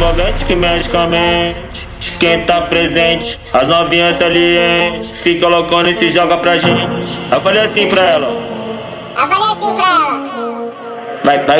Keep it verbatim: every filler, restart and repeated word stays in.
envolvente que mexe com a mente. Quem tá presente, as novinhas salientes, fica loucona e se joga pra gente. Eu falei assim pra ela, Eu falei assim pra ela. Vai, vai